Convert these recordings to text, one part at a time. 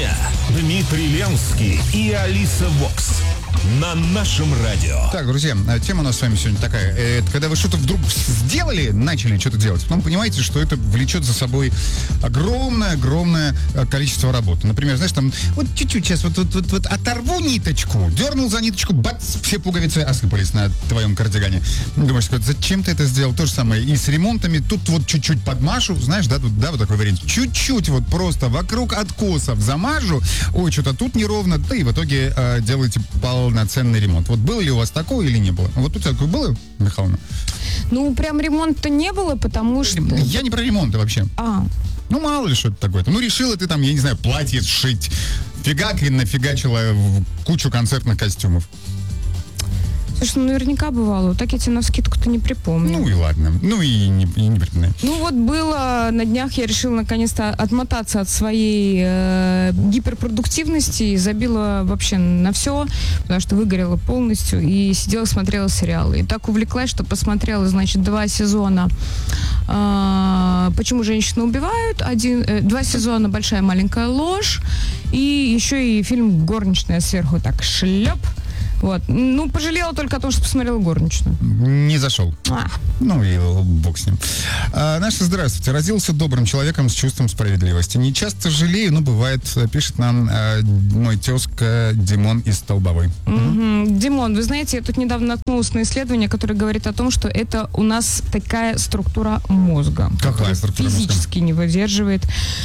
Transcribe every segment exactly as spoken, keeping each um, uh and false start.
дня. Дмитрий Ленский и Алиса Вокс. На нашем радио. Так, друзья, тема у нас с вами сегодня такая. Это когда вы что-то вдруг сделали, начали что-то делать, потом понимаете, что это влечет за собой огромное-огромное количество работы. Например, знаешь, там, вот чуть-чуть сейчас вот, вот, вот, вот оторву ниточку, дернул за ниточку, бац, все пуговицы осыпались на твоем кардигане. Думаешь, зачем ты это сделал? То же самое и с ремонтами. Тут вот чуть-чуть подмажу, знаешь, да, тут, да, вот такой вариант. Чуть-чуть вот просто вокруг откосов замажу, ой, что-то тут неровно, да и в итоге э, делаете полноценный ремонт. Вот было ли у вас такое или не было? Вот у тебя такое было, Михайловна? Ну, прям ремонта не было, потому что... Я не про ремонты вообще. А. Ну, мало ли что-то такое-то. Ну, решила ты там, я не знаю, платье сшить. Фигак и нафигачила в кучу концертных костюмов. Слушай, ну наверняка бывало. Так я тебе навскидку-то не припомню. Ну и ладно. Ну и не, и не припоминай. Ну вот было на днях, я решила наконец-то отмотаться от своей э, гиперпродуктивности и забила вообще на все, потому что выгорела полностью и сидела, смотрела сериалы. И так увлеклась, что посмотрела, значит, два сезона э, «Почему женщины убивают», один, э, два сезона «Большая маленькая ложь» и еще и фильм «Горничная» сверху так шлеп. Вот. Ну, пожалела только о том, что посмотрела «Горничную». Не зашел. А. Ну и бог с ним. А, наш здравствуйте. Родился добрым человеком с чувством справедливости. Не часто жалею, но бывает, пишет нам а, мой тезка Димон из Столбовой. Mm-hmm. Угу. Димон, вы знаете, я тут недавно наткнулась на исследование, которое говорит о том, что это у нас такая структура мозга. Какая структура мозга? Физически не выдерживает.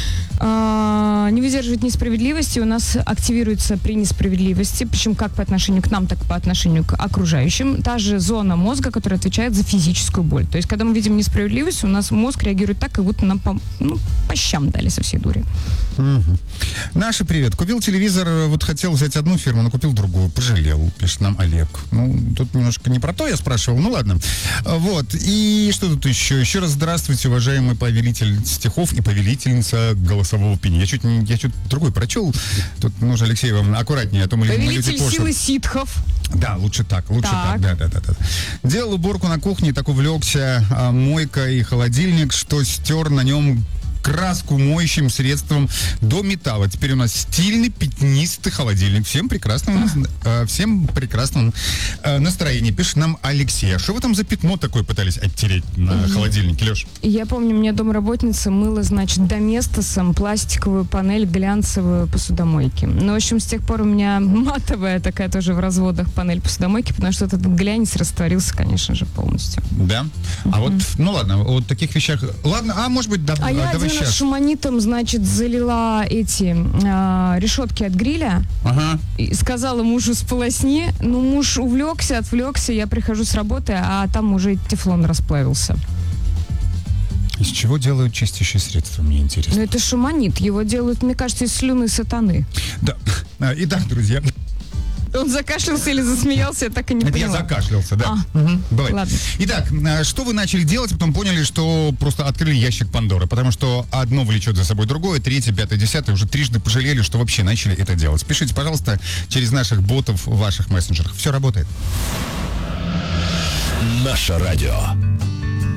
А, не выдерживает несправедливости, у нас активируется при несправедливости, причем как по отношению к нам, так и по отношению к окружающим. Та же зона мозга, которая отвечает за физическую боль. То есть, когда мы видим несправедливость, у нас мозг реагирует так, как будто нам по, ну, по щам дали со всей дури. Угу. Наши привет. Купил телевизор, вот хотел взять одну фирму, но купил другую. Пожалел, пишет нам Олег. Ну, тут немножко не про то я спрашивал, ну ладно. Вот. И что тут еще? Еще раз здравствуйте, уважаемый повелитель стихов и повелительница голосового пения. Я чуть, не, я чуть другой прочел. Тут нужно, Алексей, вам аккуратнее, а то мы люди Повелитель позже. силы ситхов. Да, лучше так, лучше так, так да, да, да, да. Делал уборку на кухне, так увлекся а, мойка и холодильник, что стер на нем краску моющим средством до металла. Теперь у нас стильный пятнистый холодильник. Всем прекрасного, э, всем прекрасного э, настроения. Пишет нам Алексей. А что вы там за пятно такое пытались оттереть на mm-hmm. холодильнике, Леш? Я помню, мне домработница мыла, значит, доместосом пластиковую панель глянцевую посудомойки. Ну, в общем, с тех пор у меня матовая такая тоже в разводах панель посудомойки, потому что этот глянец растворился, конечно же, полностью. Да? Mm-hmm. А вот, ну ладно, о вот таких вещах... Ладно, а может быть, да, а я давай сейчас. Шуманитом, значит, залила эти э, решетки от гриля. Ага. И сказала мужу сполосни. Ну, муж увлекся, отвлекся. Я прихожу с работы, а там уже тефлон расплавился. Из чего делают чистящие средства, мне интересно. Ну, это шуманит. Его делают, мне кажется, из слюны сатаны. Да. Итак, друзья... Он закашлялся или засмеялся, я так и не Это поняла. я закашлялся, да. А, угу. Давай. Ладно. Итак, что вы начали делать, потом поняли, что просто открыли ящик Пандоры, потому что одно влечет за собой другое, третье, пятое, десятое, уже трижды пожалели, что вообще начали это делать. Пишите, пожалуйста, через наших ботов в ваших мессенджерах. Все работает. Наше радио.